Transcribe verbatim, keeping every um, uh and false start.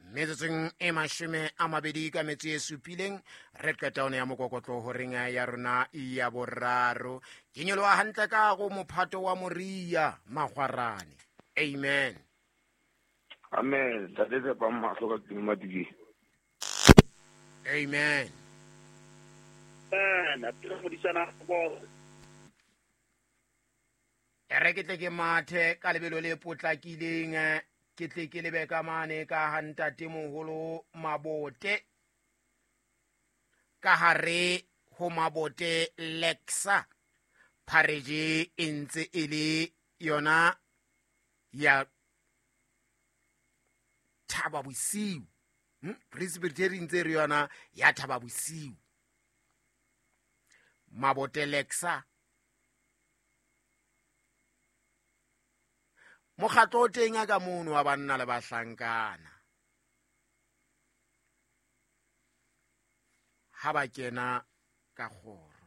metsotsong e mashome a mabedi ka metso e supileng red town ya mokokotlo ho renga ya rona ya boraro ke nyoloha hantle ka go mophato wa moria magwarane. Amen. Amen. That is a pamma so ka madigi. Amen. Amen. Apela modisana go. Ere ke tle ke mathe ka lebelo le potlakileng ke tle ke lebe ka mane ka hanta temoholo Mabote ka hare ho Mabote Lexa Phareje e ntse e le yona ya thaba bosiu. Presbyterian ntse re yona ya thaba bosiu. Mabote Lexa mokgatlo o teng ka mono wa banna le bahlankana ha ba kena ka kgoro.